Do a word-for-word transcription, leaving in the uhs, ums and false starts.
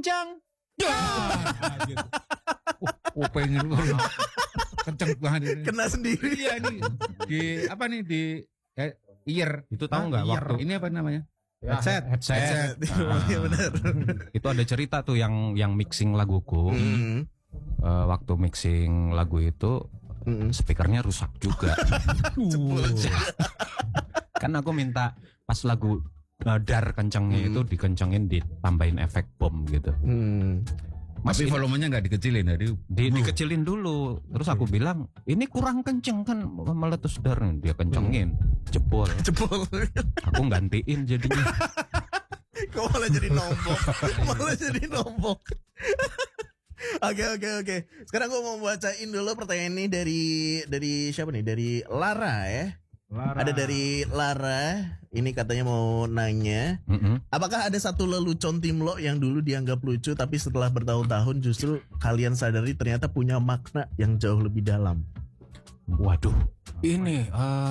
kencang. Ah, gitu. Oh, pengen banget. Kenceng banget ini. Kena sendiri. Iya nih di apa nih di eh, ear. Itu tahu nggak Ear. waktu Ini apa namanya? headset, headset. Ah, Iya benar. itu ada cerita tuh yang yang mixing laguku. Hmm. Eh, waktu mixing lagu itu Hmm. speakernya rusak juga. Jebol. Kan aku minta pas lagu uh, dar kencengnya itu dikencengin ditambahin efek bom gitu. Hmm. Mas, Tapi ini- volumenya nggak dikecilin tadi. di, dikecilin dulu. Terus aku bilang ini kurang kenceng kan meletus dar. Dia kencengin jebol. Jebol. Aku gantiin jadinya. Kok malah jadi nombok? Malah jadi nombok. Oke oke oke. Sekarang gue mau bacain dulu pertanyaan ini dari dari siapa nih? Dari Lara ya. Lara. Ada dari Lara. Ini katanya mau nanya, Mm-mm. apakah ada satu lelucon Timlo yang dulu dianggap lucu tapi setelah bertahun-tahun justru kalian sadari ternyata punya makna yang jauh lebih dalam? Waduh, ini eh,